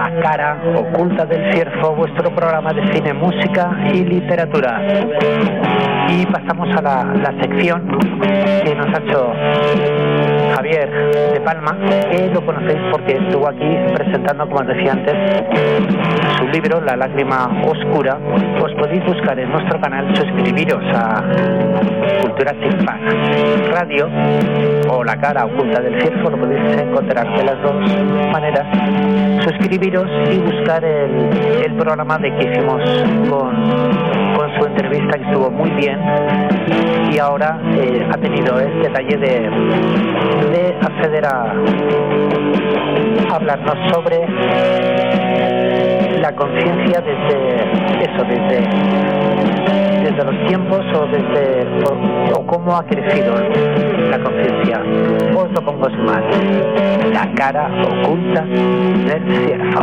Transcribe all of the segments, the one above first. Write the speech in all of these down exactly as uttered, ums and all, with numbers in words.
La cara oculta del ciervo, vuestro programa de cine, música y literatura. Y pasamos a la, la sección que nos ha hecho Javier de Palma, que lo conocéis porque estuvo aquí presentando, como os decía antes, su libro La lágrima oscura. Os podéis buscar en nuestro canal, suscribiros a Cultura Sin Pan Radio o La cara oculta del ciervo, lo podéis encontrar de las dos maneras. Suscribiros y buscar el, el programa de que hicimos con, con su entrevista, que estuvo muy bien, y ahora eh, ha tenido el detalle de, de acceder a, a hablarnos sobre la conciencia desde eso, desde desde los tiempos o desde o, o cómo ha crecido la conciencia. Os lo pongo mal. La cara oculta del ciervo.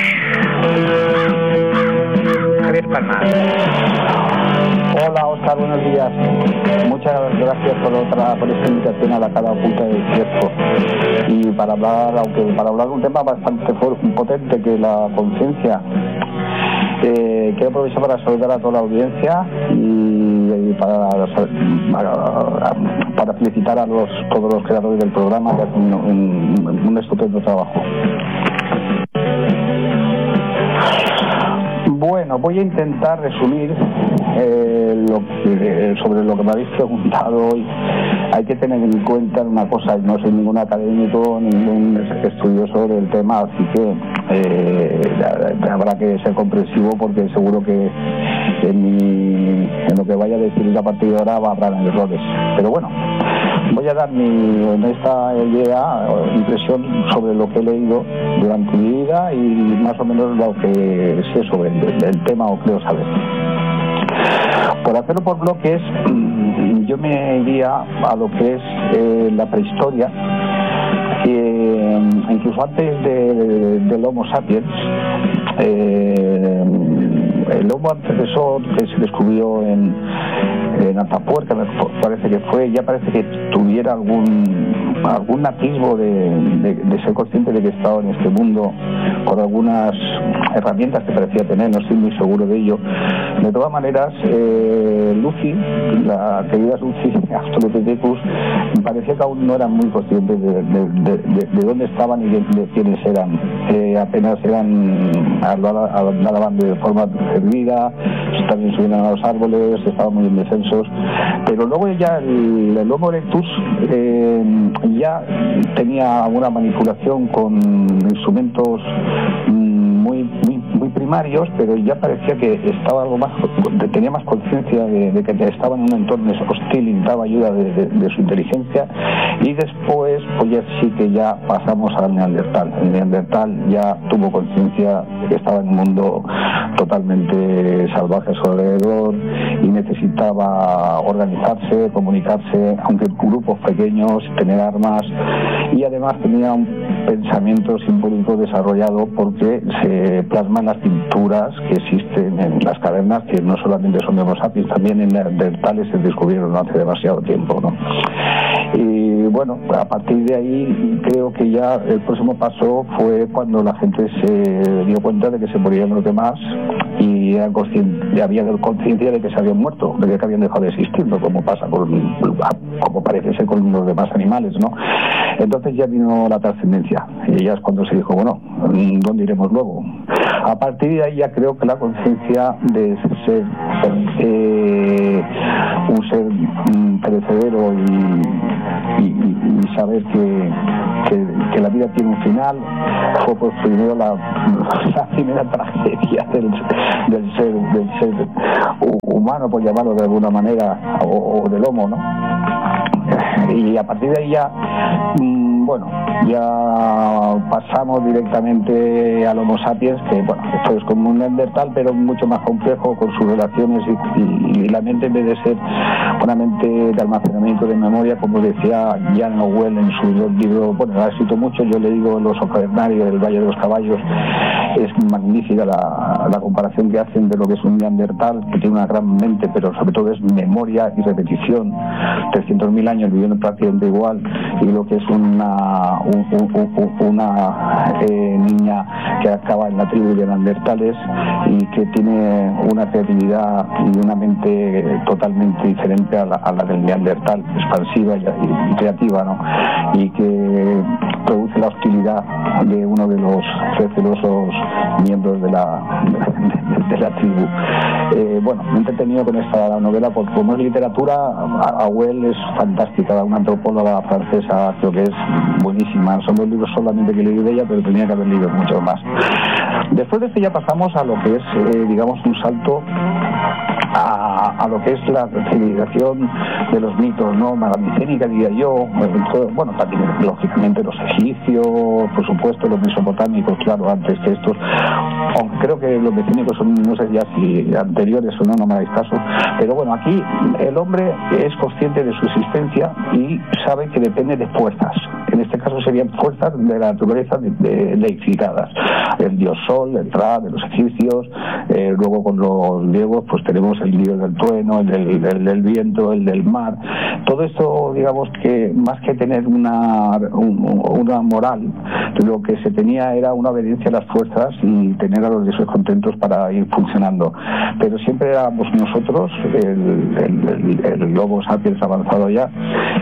Javier Palma. Hola Oscar, buenos días. Muchas gracias por otra por esta invitación a La cara oculta del ciervo. Y para hablar, aunque para hablar de un tema bastante potente, que la conciencia. Eh, quiero aprovechar para saludar a toda la audiencia y, y para, para, para felicitar a los, todos los creadores del programa, que hacen un, un, un estupendo trabajo. Bueno, voy a intentar resumir eh, lo que, eh, sobre lo que me habéis preguntado hoy. Hay que tener en cuenta una cosa: no soy ningún académico, ningún estudioso del tema, así que eh, habrá que ser comprensivo, porque seguro que en, mi, en lo que vaya a decir a partir de ahora va a haber errores. Pero bueno, voy a dar mi honesta idea o impresión sobre lo que he leído durante mi vida y más o menos lo que sé sobre el, el tema o creo saber. Por hacerlo por bloques, yo me iría a lo que es eh, la prehistoria, eh, incluso antes de, de, del Homo sapiens. Eh, el Homo antecesor que se descubrió en, en Atapuerca, me parece que fue, ya parece que tuviera algún algún atisbo de, de, de ser consciente de que estaba en este mundo por algunas herramientas que parecía tener, no estoy muy seguro de ello. De todas maneras, eh, Lucy, la querida Lucy Australopithecus, parecía que aún no eran muy conscientes de, de, de, de, de dónde estaban y de, de quiénes eran. Eh, apenas eran, hablaban de forma servida, también subían a los árboles, estaban muy indefensos, pero luego ya el, el Homo erectus eh, ya tenía una manipulación con instrumentos muy, muy, muy primarios, pero ya parecía que estaba algo más, tenía más conciencia de, de que estaba en un entorno hostil y necesitaba ayuda de, de, de su inteligencia. Y después, pues ya sí que ya pasamos al Neandertal. El Neandertal ya tuvo conciencia de que estaba en un mundo totalmente salvaje a su alrededor y necesitaba organizarse, comunicarse, aunque en grupos pequeños, tener armas, y además tenía un pensamiento simbólico desarrollado porque se plasman las pinturas que existen en las cavernas, que no solamente son de Homo sapiens, también en neandertales se descubrieron no hace demasiado tiempo, ¿no? Y bueno, a partir de ahí creo que ya el próximo paso fue cuando la gente se dio cuenta de que se morían los demás y eran conscientes, había conciencia de que se habían muerto, de que habían dejado de existir, ¿no? Como pasa con, como parece ser con los demás animales, ¿no? Entonces ya vino la trascendencia y ya es cuando se dijo, bueno, ¿dónde iremos luego? A partir de ahí ya creo que la conciencia de ser eh, un ser mm, perecedero y, y, y saber que, que, que la vida tiene un final fue pues primero la, la primera tragedia del, del ser del ser humano, por llamarlo de alguna manera, o, o del homo, ¿no? Y a partir de ahí ya mmm, bueno, ya pasamos directamente al Homo sapiens, que bueno, esto es como un neandertal, pero mucho más complejo con sus relaciones y, y, y la mente, en vez de ser una mente de almacenamiento de memoria, como decía Jan Lowell en su libro, bueno, ha escrito mucho, yo le digo Los Cavernarios del Valle de los Caballos, es magnífica la, la comparación que hacen de lo que es un neandertal, que tiene una gran mente, pero sobre todo es memoria y repetición, trescientos mil años viviendo prácticamente igual, y lo que es una un, un, un, una eh, niña que acaba en la tribu de neandertales y que tiene una creatividad y una mente totalmente diferente a la, a la del neandertal, expansiva y, y creativa, ¿no? Y que produce la hostilidad de uno de los recelosos miembros de la, de, de la tribu. Eh, bueno, me he entretenido con esta novela porque como es literatura, Auel es fantástica, una antropóloga francesa, creo que es buenísima. Son dos libros solamente que he leído de ella, pero tenía que haber leído mucho más. Después de esto ya pasamos a lo que es, eh, digamos, un salto a, a lo que es la civilización de los mitos, ¿no? Megamicénica, diría yo. Bueno, también, lógicamente, los egipcios, por supuesto, los mesopotámicos, claro, antes que estos. Aunque creo que los mecénicos son, no sé ya si anteriores o no, no me hagáis caso. Pero bueno, aquí el hombre es consciente de su existencia y sabe que depende de fuerzas. En este caso serían fuerzas de la naturaleza de, de, deificadas. El dios Sol, el Ra, de los egipcios. Eh, luego con los griegos pues tenemos el dios del trueno, el del, el del viento, el del mar. Todo esto, digamos que más que tener una, un, una moral, lo que se tenía era una obediencia a las fuerzas y tener a los dioses contentos para ir funcionando. Pero siempre éramos nosotros, el, el, el, el lobo sapiens avanzado ya,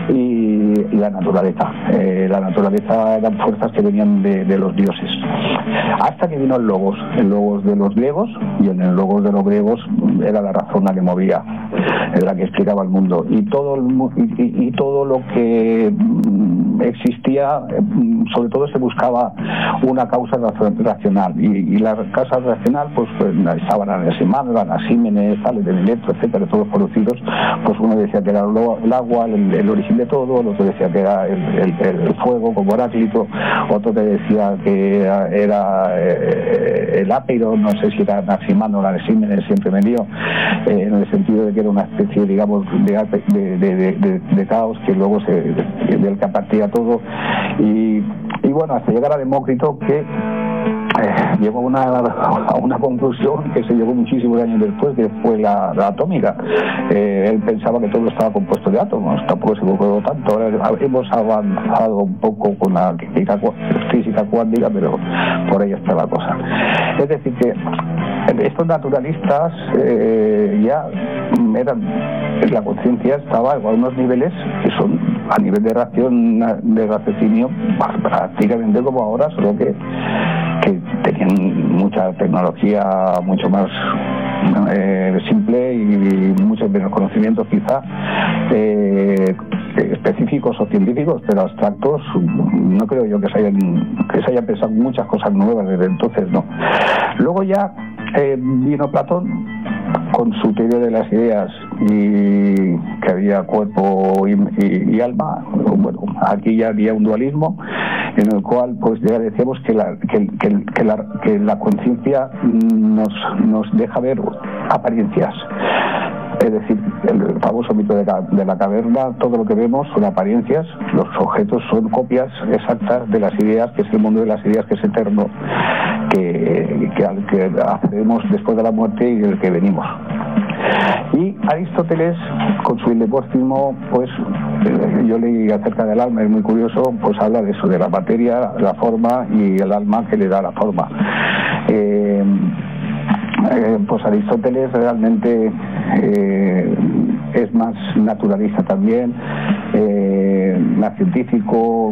y, y la naturaleza. Eh, la naturaleza eran fuerzas que venían de, de los dioses. Hasta que vino el logos, el logos de los griegos, y en el logos de los griegos era la razón la que movía, era la que explicaba el mundo. Y todo, el, y, y todo lo que existía, sobre todo se buscaba una causa racional. Y, y la causa racional, pues, pues estaban Anaximandro, Anaxímenes, Tales de Mileto, etcétera, todos conocidos. Pues uno decía que era el agua, el, el origen de todo, el otro decía que era el, el, el fuego, como Heráclito, otro que decía que era, era eh, el ápiro, no sé si era Anaximandro o Anaxímenes, siempre me lío, eh, en el sentido de que era una especie, digamos, de, de, de, de, de caos que luego se, del que partía todo. Y, y bueno, hasta llegar a Demócrito, que Eh, llegó a una, a una conclusión que se llegó muchísimos años después, que fue la, la atómica. Eh, él pensaba que todo estaba compuesto de átomos, tampoco se equivocó tanto. Ahora hemos avanzado un poco con la física, física cuántica, pero por ahí está la cosa. Es decir, que estos naturalistas eh, ya eran, la conciencia estaba a unos niveles que son a nivel de reacción, de raciocinio, prácticamente como ahora, solo que que tenían mucha tecnología mucho más eh, simple y muchos menos conocimientos quizá eh, específicos o científicos, pero abstractos no creo yo que se hayan que se hayan pensado muchas cosas nuevas desde entonces, no. Luego ya eh, vino Platón con su teoría de las ideas y que había cuerpo y, y, y alma. Bueno, aquí ya había un dualismo en el cual pues ya decíamos que la, que, que, que la, que la conciencia nos, nos deja ver apariencias. Es decir, el famoso mito de, de la caverna, todo lo que vemos son apariencias, los objetos son copias exactas de las ideas, que es el mundo de las ideas, que es eterno, que, que al que accedemos después de la muerte y del que venimos. Y Aristóteles, con su Ileporcismo, pues eh, yo leí acerca del alma, es muy curioso, pues habla de eso, de la materia, la forma y el alma que le da la forma. Eh, Eh, pues Aristóteles realmente eh, es más naturalista también, eh, más científico,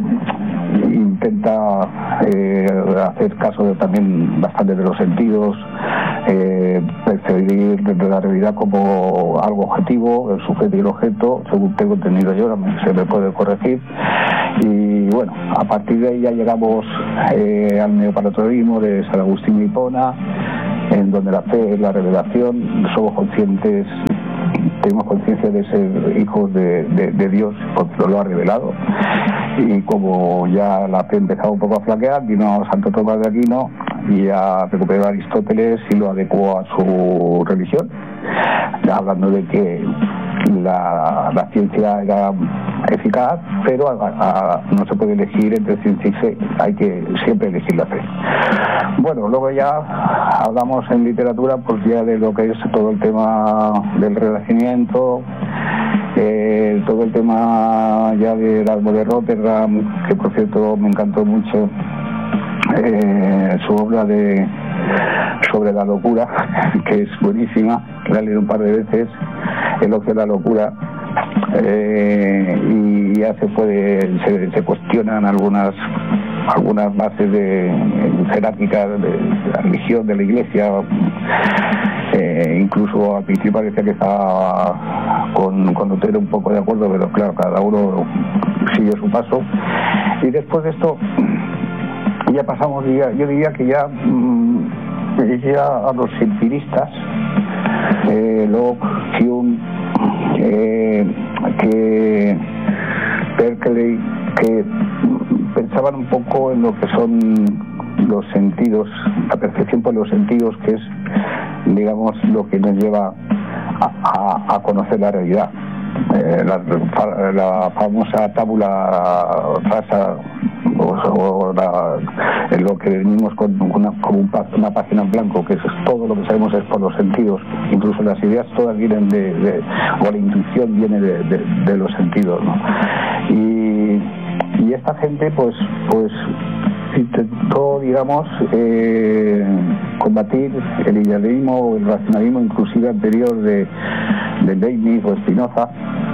intenta eh, hacer caso de, también bastante de los sentidos, eh, percibir desde la realidad como algo objetivo, el sujeto y el objeto, según tengo entendido yo, se me puede corregir. Y bueno, a partir de ahí ya llegamos eh, al neoplatonismo de San Agustín de Hipona, en donde la fe es la revelación, somos conscientes, tenemos conciencia de ser hijos de, de, de Dios porque nos lo ha revelado. Y como ya la fe empezaba un poco a flaquear, vino Santo Tomás de Aquino y ya recuperó a Aristóteles y lo adecuó a su religión, hablando de que la, la ciencia era eficaz, pero a, a, no se puede elegir entre ciencia y fe, hay que siempre elegir la fe. Bueno, luego ya hablamos en literatura pues ya de lo que es todo el tema del Renacimiento, eh, todo el tema ya del Álamo de Rotterdam, que por cierto me encantó mucho eh, su obra de sobre la locura, que es buenísima, la he leído un par de veces, Elogio de la locura, eh, y ya se puede, se, se cuestionan algunas algunas bases de jerárquicas de la religión, de la Iglesia. Eh, incluso al principio parecía que estaba con, con Lutero un poco de acuerdo, pero claro, cada uno sigue su paso. Y después de esto ya pasamos, ya, yo diría que ya, mmm, ya a los empiristas, eh, Locke, Hume, eh, que Berkeley, que pensaban un poco en lo que son los sentidos, la percepción por los sentidos, que es, digamos, lo que nos lleva a, a, a conocer la realidad. Eh, la, la famosa tabula rasa, o, o la, en lo que venimos con una, con un, una página en blanco, que es todo lo que sabemos es por los sentidos, incluso las ideas todas vienen de, de o la intuición viene de, de, de los sentidos, ¿no? Y, y esta gente pues pues intentó, digamos, eh, combatir el idealismo o el racionalismo inclusive anterior de, de Leibniz o Spinoza,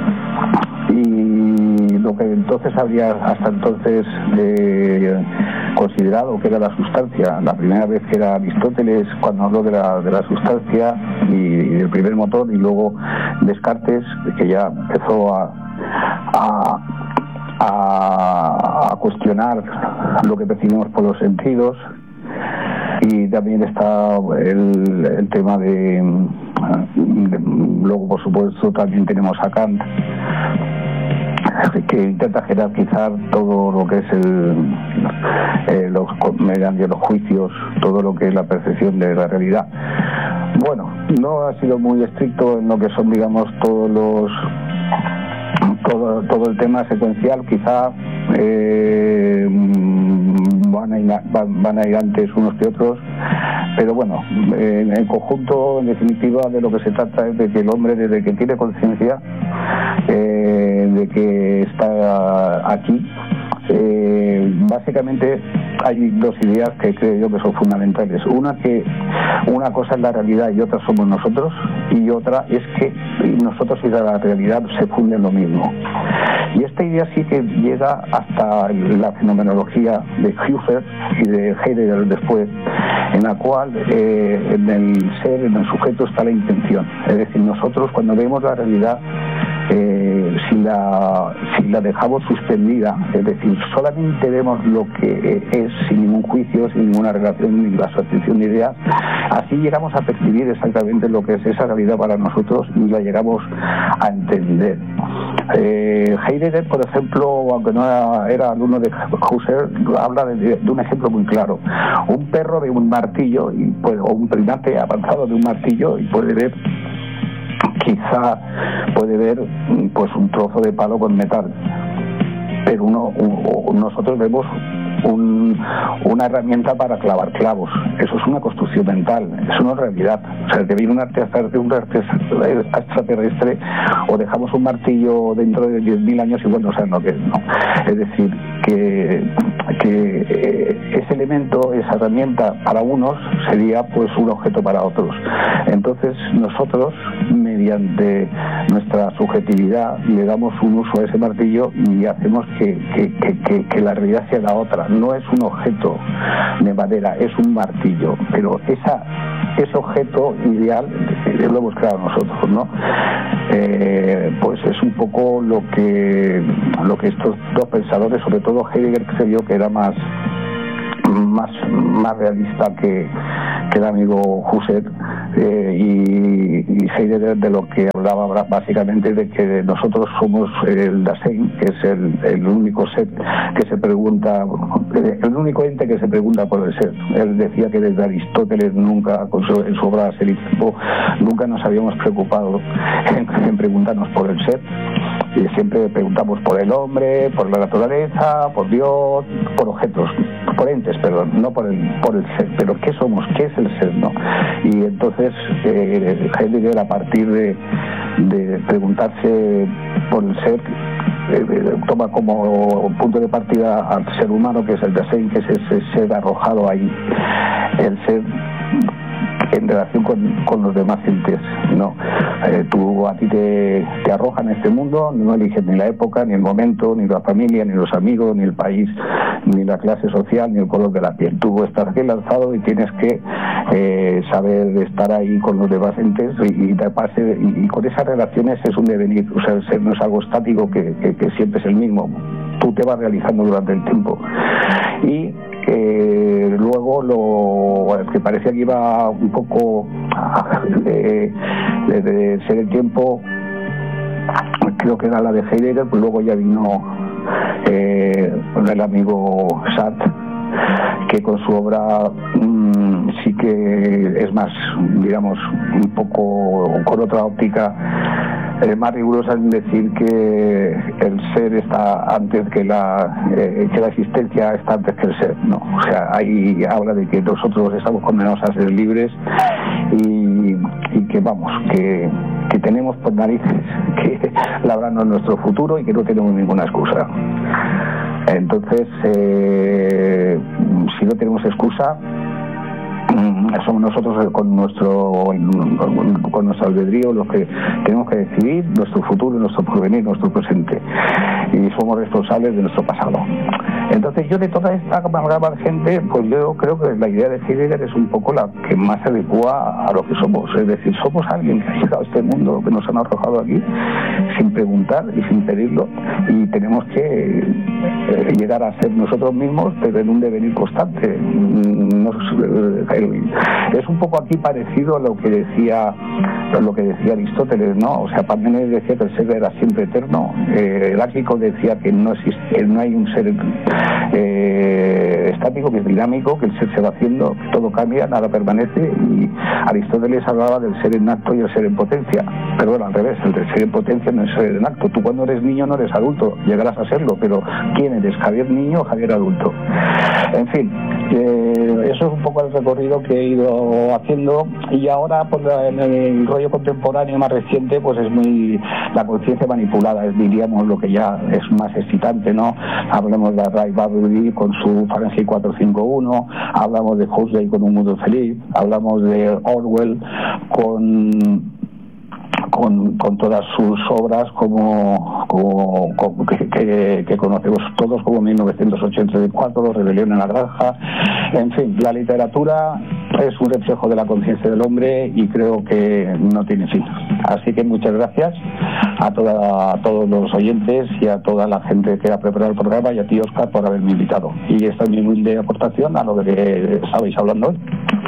y lo que entonces habría hasta entonces eh, considerado que era la sustancia. La primera vez que era Aristóteles cuando habló de la, de la sustancia y, y del primer motor, y luego Descartes, que ya empezó a, a A, a cuestionar lo que percibimos por los sentidos. Y también está el, el tema de, de luego por supuesto también tenemos a Kant, que intenta jerarquizar todo lo que es el eh, los mediante los juicios, todo lo que es la percepción de la realidad. Bueno, no ha sido muy estricto en lo que son, digamos, todos los todo todo el tema secuencial. Quizá eh, van, a ir, van, van a ir antes unos que otros, pero bueno, eh, en el conjunto, en definitiva, de lo que se trata es de que el hombre, desde que tiene conciencia eh, de que está aquí, eh, básicamente hay dos ideas que creo yo que son fundamentales. Una, que una cosa es la realidad y otra somos nosotros, y otra es que nosotros y la realidad se funden lo mismo. Y esta idea sí que llega hasta la fenomenología de Husserl y de Heidegger después, en la cual eh, en el ser, en el sujeto está la intención. Es decir, nosotros cuando vemos la realidad, Eh, si la si la dejamos suspendida, es decir, solamente vemos lo que es sin ningún juicio, sin ninguna relación ni la asociación de ideas, así llegamos a percibir exactamente lo que es esa realidad para nosotros y la llegamos a entender. Eh, Heidegger, por ejemplo, aunque no era, era alumno de Husserl, habla de, de un ejemplo muy claro. Un perro ve un martillo y, pues, o un primate avanzado de un martillo y puede ver, quizá puede ver pues un trozo de palo con metal, pero uno, un, nosotros vemos un, una herramienta para clavar clavos. Eso es una construcción mental, eso no es realidad. O sea, que viene un arte, un arte extraterrestre, o dejamos un martillo dentro de diez mil años y bueno, o sea, no, que no. Es decir, que, que eh, ese elemento, esa herramienta para unos sería pues un objeto para otros. Entonces nosotros, mediante nuestra subjetividad, le damos un uso a ese martillo y hacemos que, que, que, que, que la realidad sea la otra. No es un objeto de madera, es un martillo, pero esa, ese objeto ideal lo hemos creado nosotros, ¿no? Eh, pues es un poco lo que lo que estos dos pensadores, sobre todo Heidegger, creo yo que era más más más realista que, que el amigo Husserl, eh, y, y Heidegger de lo que hablaba básicamente de que nosotros somos el Dasein, que es el, el único ser que se pregunta, el único ente que se pregunta por el ser. Él decía que desde Aristóteles nunca, con su, en su obra Selipo, nunca nos habíamos preocupado en, en preguntarnos por el ser. Y siempre preguntamos por el hombre, por la naturaleza, por Dios, por objetos, por entes, pero no por el por el ser. Pero ¿qué somos? ¿Qué es el ser? ¿No? Y entonces eh, Heidegger, a partir de, de preguntarse por el ser, eh, toma como punto de partida al ser humano, que es el Dasein, que es ese ser arrojado ahí, el ser en relación con, con los demás entes, ¿no? Eh, tú a ti te, te arrojan a este mundo, no eliges ni la época, ni el momento, ni la familia, ni los amigos, ni el país, ni la clase social, ni el color de la piel. Tú estás aquí lanzado y tienes que eh, saber estar ahí con los demás entes y, y, darse, y, y con esas relaciones es un devenir. O sea, el ser no es algo estático que, que, que siempre es el mismo. Tú te vas realizando durante el tiempo. Y eh, luego lo que parecía que iba un poco de, de, de ser el tiempo, creo que era la de Heidegger, pues luego ya vino eh, el amigo Sartre, que con su obra mmm, sí que es más, digamos, un poco con otra óptica, eh, más rigurosa en decir que el ser está antes que la eh, que la existencia está antes que el ser, ¿no? O sea, ahí habla de que nosotros estamos condenados a ser libres y, y que vamos, que, que tenemos por narices que labrarnos nuestro futuro y que no tenemos ninguna excusa. Entonces, eh, si no tenemos excusa, somos nosotros con nuestro con nuestro albedrío los que tenemos que decidir nuestro futuro, nuestro porvenir, nuestro presente, y somos responsables de nuestro pasado. Entonces yo de toda esta amalgama de gente, pues yo creo que la idea de Heidegger es un poco la que más se adecua a lo que somos, es decir, somos alguien que ha llegado a este mundo, que nos han arrojado aquí sin preguntar y sin pedirlo, y tenemos que eh, llegar a ser nosotros mismos, pero en un devenir constante. Nos, eh, es un poco aquí parecido a lo que decía a lo que decía Aristóteles, ¿no? O sea, Parménides decía que el ser era siempre eterno, eh, Heráclito decía que no existe, que no hay un ser eh, estático, que es dinámico, que el ser se va haciendo, que todo cambia, nada permanece, y Aristóteles hablaba del ser en acto y el ser en potencia, pero bueno, al revés, el ser en potencia no es ser en acto. Tú cuando eres niño no eres adulto, llegarás a serlo, pero ¿quién eres? ¿Javier niño o Javier adulto? En fin, eh, eso es un poco el recorrido que he ido haciendo, y ahora pues, en el rollo contemporáneo más reciente pues es muy la conciencia manipulada, es, diríamos, lo que ya es más excitante, ¿no? Hablamos de Ray Bradbury con su Fahrenheit cuatrocientos cincuenta y uno, hablamos de Huxley con Un Mundo Feliz, hablamos de Orwell con Con, con todas sus obras como, como, como que, que, que conocemos todos, como mil novecientos ochenta y cuatro, Rebelión en la Granja. En fin, la literatura es un reflejo de la conciencia del hombre y creo que no tiene fin. Así que muchas gracias a, toda, a todos los oyentes y a toda la gente que ha preparado el programa, y a ti, Óscar, por haberme invitado. Y esta es mi humilde aportación a lo que estabais hablando hoy.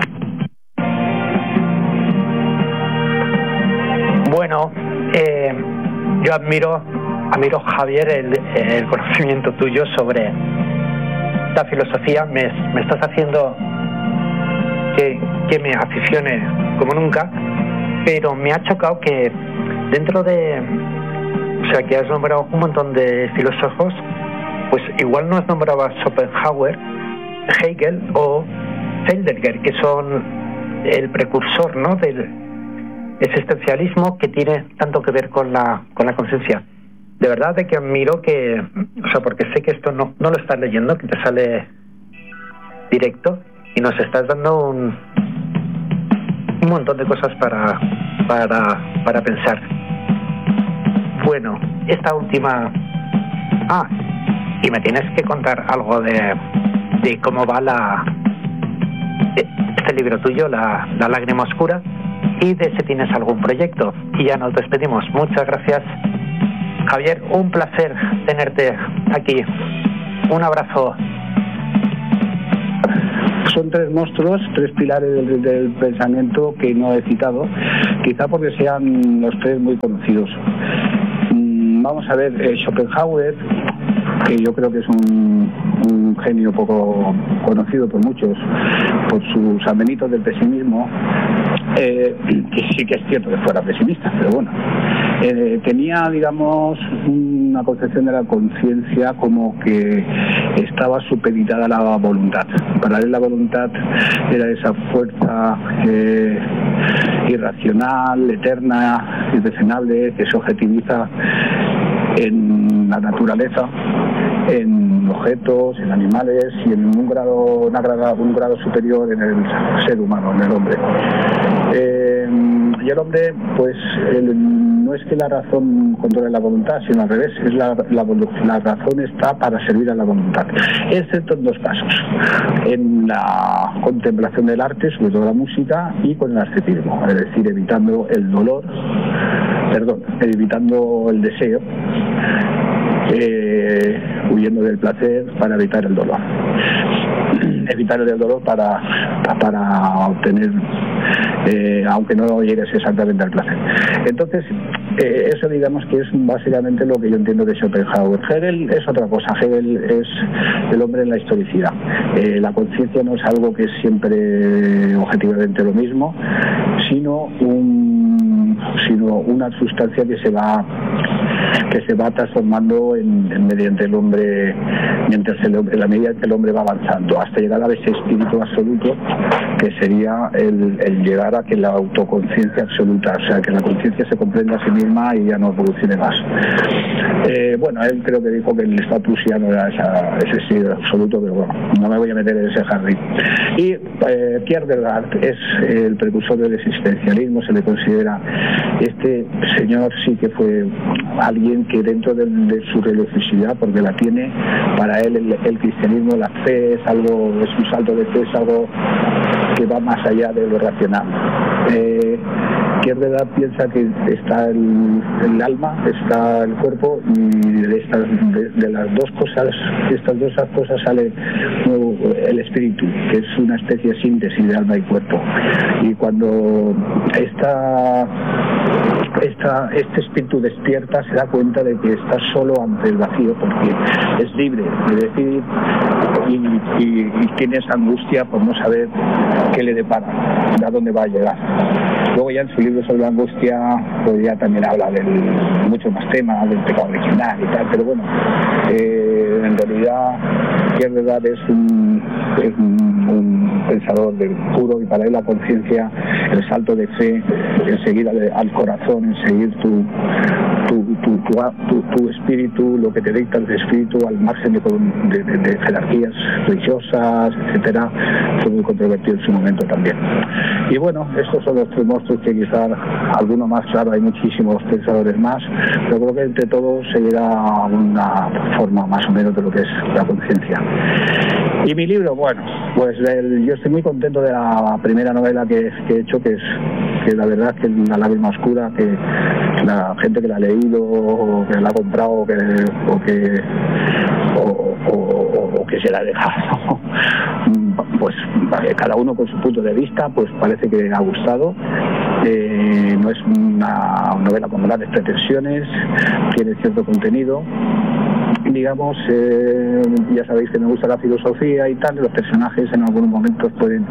Bueno, eh, yo admiro, admiro Javier, el, el conocimiento tuyo sobre la filosofía. Me, me estás haciendo que, que me aficione como nunca, pero me ha chocado que dentro de, o sea, que has nombrado un montón de filósofos, pues igual no has nombrado a Schopenhauer, Hegel o Heidegger, que son el precursor, ¿no?, del existencialismo, que tiene tanto que ver con la con la conciencia. De verdad de que admiro que, o sea, porque sé que esto no, no lo estás leyendo, que te sale directo y nos estás dando un, un montón de cosas para, para, para pensar. Bueno, esta última... Ah, y me tienes que contar algo de, de cómo va la este libro tuyo, La, la lágrima oscura, y de si tienes algún proyecto. Y ya nos despedimos. Muchas gracias, Javier, un placer tenerte aquí. Un abrazo. Son tres monstruos, tres pilares del, del pensamiento que no he citado, quizá porque sean los tres muy conocidos. Vamos a ver, eh, Schopenhauer, que yo creo que es un, un genio poco conocido por muchos, por sus amenitos del pesimismo, eh, que sí que es cierto que fuera pesimista, pero bueno, eh, tenía, digamos, una concepción de la conciencia como que estaba supeditada a la voluntad. Para él la voluntad era esa fuerza eh, irracional, eterna, irrecenable, que se objetiviza en en la naturaleza, en objetos, en animales y en un grado, una grado un grado superior en el ser humano, en el hombre. Eh, y el hombre, pues, el, no es que la razón controle la voluntad, sino al revés, es la, la, la razón está para servir a la voluntad, excepto en dos casos: en la contemplación del arte, sobre todo la música, y con el ascetismo, es decir, evitando el dolor, perdón, evitando el deseo, eh, huyendo del placer para evitar el dolor. Evitar el dolor para, para obtener, eh, aunque no llegues exactamente al placer. Entonces, eh, eso digamos que es básicamente lo que yo entiendo de Schopenhauer. Hegel es otra cosa. Hegel es el hombre en la historicidad. Eh, la conciencia no es algo que es siempre objetivamente lo mismo, sino un, sino una sustancia que se va que se va transformando en, en mediante el hombre, mientras el, en la medida que el hombre va avanzando, hasta llegar a ese espíritu absoluto, que sería el, el llegar a que la autoconciencia absoluta, o sea, que la conciencia se comprenda a sí misma y ya no evolucione más. Eh, bueno, él creo que dijo que el estatus ya no era esa, ese sí absoluto, pero bueno, no me voy a meter en ese jardín. Y eh, Kierkegaard es el precursor del existencialismo, se le considera. Este señor sí que fue alguien que dentro de, de su religiosidad, porque la tiene, para él el, el cristianismo, la fe es algo, es un salto de fe, es algo que va más allá de lo racional. Eh, Kierkegaard piensa que está el, el alma, está el cuerpo, y de, estas, de, de las dos cosas, de estas dos cosas sale uh, el espíritu, que es una especie de síntesis de alma y cuerpo. Y cuando esta, esta, este espíritu despierta, se da cuenta de que está solo ante el vacío, porque es libre de decidir y, y, y tiene esa angustia por no saber qué le depara, a dónde va a llegar. Luego ya en su libro sobre la angustia, pues ya también habla de muchos más temas, del pecado original y tal, pero bueno, eh, en realidad Kierkegaard es un, es un, un pensador del puro, y para él la conciencia, el salto de fe, el seguir al, al corazón, el seguir tu tu, tu, tu, tu, tu espíritu, lo que te dicta el espíritu, al margen de, de, de, de jerarquías religiosas, etcétera, fue muy controvertido en su momento también. Y bueno, estos son los tres monstruos que quizás alguno más, claro, hay muchísimos pensadores más, pero creo que entre todos se llega a una forma más o menos de lo que es la conciencia. Y mi libro, bueno, pues el, yo estoy muy contento de la primera novela que, que he hecho, que es que la verdad es que La lágrima oscura, que la gente que la ha leído o que la ha comprado o que o que o, o, o que se la ha dejado, pues cada uno con su punto de vista, pues parece que ha gustado. Eh, no es una novela con grandes pretensiones, tiene cierto contenido, digamos, eh, ya sabéis que me gusta la filosofía y tal, los personajes en algunos momentos pueden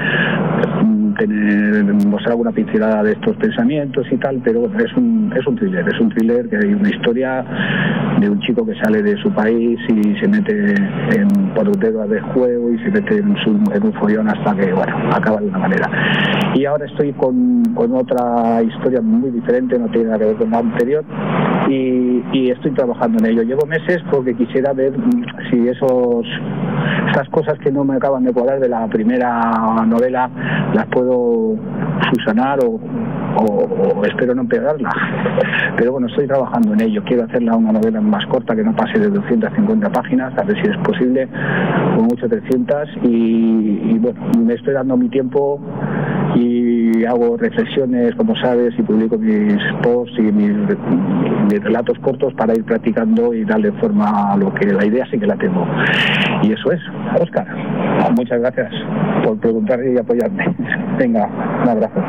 tener, mostrar alguna pincelada de estos pensamientos y tal, pero bueno, es un, es un thriller, es un thriller que hay una historia de un chico que sale de su país y se mete en porteras de juego y se mete en, su, en un follón hasta que, bueno, acaba de una manera. Y ahora estoy con, con otra historia muy diferente, no tiene nada que ver con la anterior, y, y estoy trabajando en ello. Llevo meses porque quisiera ver si esos esas cosas que no me acaban de cuadrar de la primera novela las puedo fusionar o, o, o espero no empeorarla. Pero bueno, estoy trabajando en ello. Quiero hacerla una novela más corta, que no pase de doscientas cincuenta páginas, a ver si es posible, con mucho trescientas, y, y bueno, me estoy dando mi tiempo y hago reflexiones, como sabes, y publico mis posts y mis, mis relatos cortos para ir practicando y darle forma a lo que la idea sí que la tengo. Y eso es, Óscar. Muchas gracias por preguntar y apoyarme. Venga, un abrazo.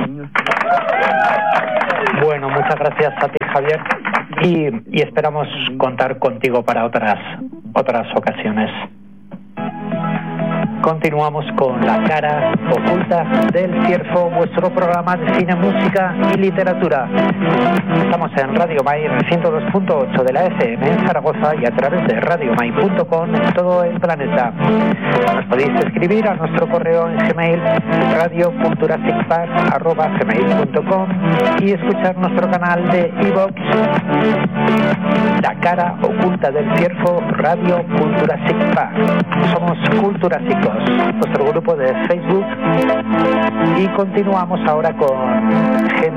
Bueno, muchas gracias a ti, Javier, y, y esperamos contar contigo para otras otras ocasiones. Continuamos con La cara oculta Punta del Ciervo, vuestro programa de cine, música y literatura. Estamos en Radio Mai ciento dos punto ocho de la F M en Zaragoza y a través de radio mai punto com en todo el planeta. Nos podéis escribir a nuestro correo en Gmail, radio punto jurassicpark arroba gmail punto com, y escuchar nuestro canal de iVoox, La Cara Oculta del Ciervo, Radio Cultura Sicpa. Somos Culturasicos, nuestro grupo de Facebook, y continuamos ahora con Gema